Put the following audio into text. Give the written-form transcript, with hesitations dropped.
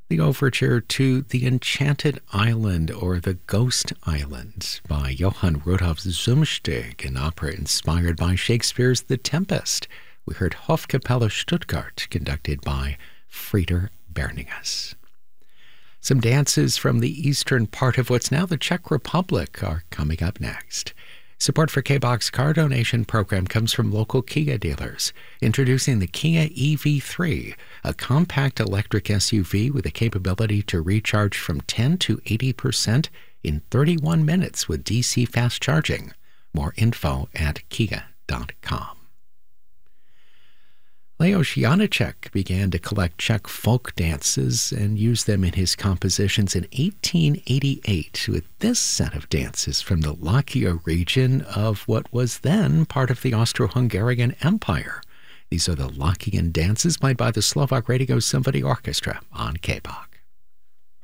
The overture to The Enchanted Island, or The Ghost Island, by Johann Rudolf Zumsteeg, an opera inspired by Shakespeare's The Tempest. We heard Hofkapelle Stuttgart, conducted by Frieder Berningas. Some dances from the eastern part of what's now the Czech Republic are coming up next. Support for K-Box car donation program comes from local Kia dealers. Introducing the Kia EV3, a compact electric SUV with the capability to recharge from 10 to 80% in 31 minutes with DC fast charging. More info at kia.com. Leos Janáček began to collect Czech folk dances and use them in his compositions in 1888 with this set of dances from the Lakia region of what was then part of the Austro-Hungarian Empire. These are the Lakian dances played by the Slovak Radio Symphony Orchestra on K-Box.